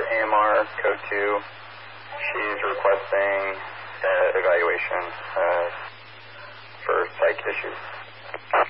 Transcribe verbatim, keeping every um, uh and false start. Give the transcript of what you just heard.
A M R code two. She's requesting uh, evaluation uh, for psych issues.